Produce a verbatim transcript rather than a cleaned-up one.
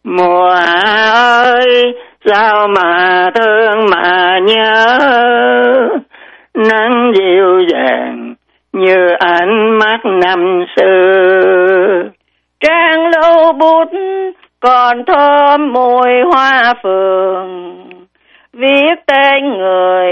Mùa ơi sao mà thương mà nhớ, nắng dịu dàng như ánh mắt năm xưa. Trang lưu bút còn thơm mùi hoa phường, viết tên người